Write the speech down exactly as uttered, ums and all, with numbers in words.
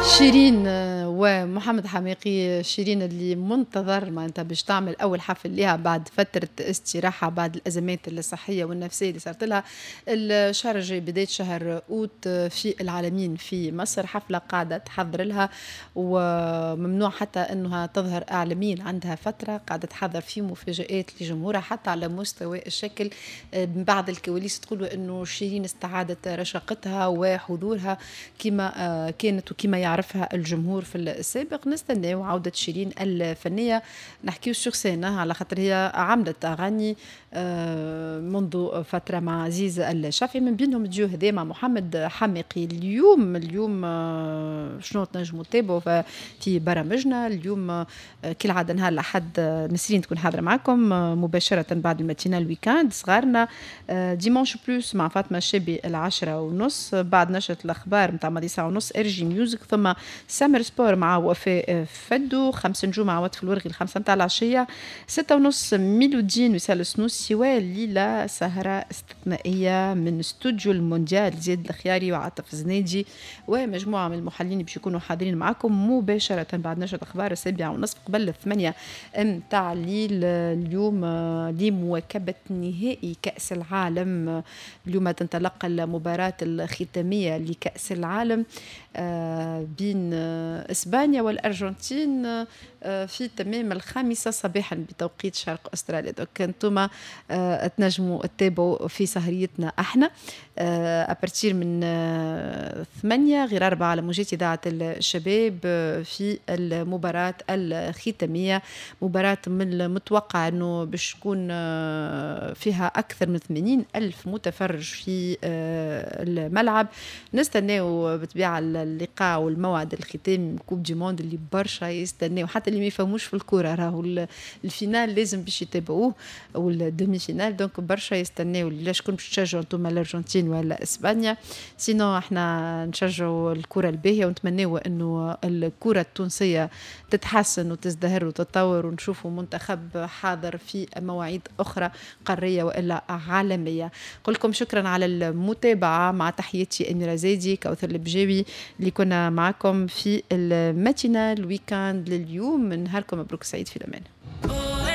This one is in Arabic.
شيرين آه، ومحمد حماقي. شيرين اللي منتظر معناتها باش تعمل اول حفل لها بعد فتره استراحه بعد الازمات الصحيه والنفسيه اللي صارت لها الشهر الجاي بدايه شهر اوت آه، في العالمين في مصر. حفله قاعده تحضر لها وممنوع حتى انها تظهر اعلاميا، عندها فتره قاعده تحضر في مفاجات لجمهورها حتى على مستوى الشكل. آه، من بعض الكواليس تقولوا انه شيرين استعادت رشاقتها وحضورها كما آه، كانت وكما يعرفها الجمهور في السابق. نستناو عودة شيرين الفنية، نحكيو الشخصانة على خاطر هي عملت أغاني آه، منذ فترة مع عزيز الشافعي، من بينهم الديو هذا مع محمد حماقي. اليوم اليوم آه، شنو تنجموا تتابعوا في برامجنا اليوم آه، كالعادة نهار الأحد آه، نسرين تكون حاضرة معكم آه، مباشرة بعد الماتينال الويكاند. صغارنا آه، ديمانش بلوس مع فاطمة الشابي العشرة ونص، بعد نشرة الأخبار متاع ماضي ساعة ونص ارجي ميوزك، ثم سامر سبور مع وفاء فدو، خمس نجوم مع وطف الورغي الخمسة متاع العشية، ستة ونص ميلودين وسال سنوسي، وليلة سهرة استثنائية من استوديو المونديال زياد الخياري وعاطف زنيدي ومجموعة من المحللين باش يكونوا حاضرين معكم مباشرة بعد نشرة أخبار السابعة ونصف قبل الثمانية متاع الليل اليوم لمواكبة نهائي كأس العالم. اليوم تنطلق المباراة الختامية لكأس العالم بين إسبانيا والأرجنتين في تمام الخامسة صباحا بتوقيت شرق أستراليا. دوك انتم تنجموا تتابعوا في سهريتنا احنا أبرتير من ثمانية غير أربعة على موجات إذاعة الشباب في المباراة الختامية. مباراة من المتوقع أنه باش تكون فيها أكثر من ثمانين ألف متفرج في الملعب. نستناو بطبيعة اللقاء والموعد الختامي كوب دي موند اللي برشا يستناو، حتى اللي ما يفهموش في الكورة راهو الفينال لازم باش يتابعوه والدومي فينال، دونك برشا يستناو. لاش كنتم تشجعوا انتم الارجنتين ولا اسبانيا؟ سينو احنا نشجعوا الكرة الباهية ونتمناو انه الكرة التونسية تتحسن وتزدهر وتتطور ونشوفوا منتخب حاضر في مواعيد اخرى قارية والا عالمية. قل لكم شكرا على المتابعة، مع تحياتي أميرة زيدي كوثر البجاوي اللي كنا معكم في الماتينال ويكاند لليوم. نهاركم مبروك سعيد في الأمان.